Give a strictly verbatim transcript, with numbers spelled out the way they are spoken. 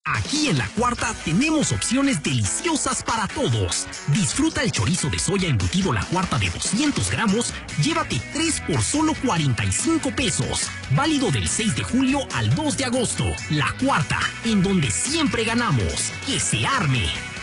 Aquí en La Cuarta tenemos opciones deliciosas para todos. Disfruta el chorizo de soya embutido La Cuarta de doscientos gramos. Llévate tres por solo cuarenta y cinco pesos. Válido del seis de julio al dos de agosto. La Cuarta, en donde siempre ganamos. ¡Que se arme!